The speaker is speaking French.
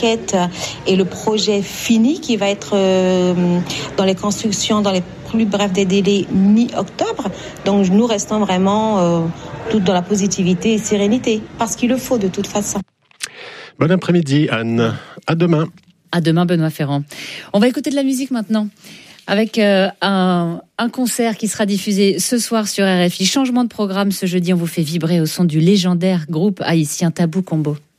maquette et le projet fini qui va être dans les constructions dans les plus brefs des délais mi-octobre. Donc nous restons vraiment toutes dans la positivité et sérénité parce qu'il le faut de toute façon. Bon après-midi Anne, à demain. À demain Benoît Ferrand. On va écouter de la musique maintenant avec un concert qui sera diffusé ce soir sur RFI. Changement de programme ce jeudi, on vous fait vibrer au son du légendaire groupe haïtien Tabou Combo.